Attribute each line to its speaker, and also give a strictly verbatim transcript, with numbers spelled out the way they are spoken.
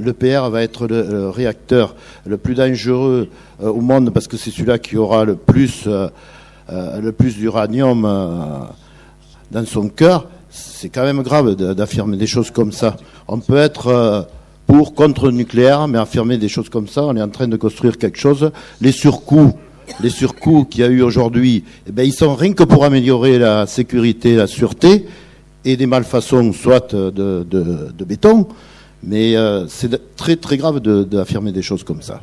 Speaker 1: l'E P R va être le, le réacteur le plus dangereux euh, au monde parce que c'est celui-là qui aura le plus, euh, euh, le plus d'uranium euh, dans son cœur, c'est quand même grave d'affirmer des choses comme ça. On peut être euh, pour, contre le nucléaire, mais affirmer des choses comme ça, on est en train de construire quelque chose. Les surcoûts, les surcoûts qu'il y a eu aujourd'hui, eh ben, ils sont rien que pour améliorer la sécurité, la sûreté, et des malfaçons, soit de, de, de béton, mais euh, c'est très très grave d'affirmer des choses comme ça.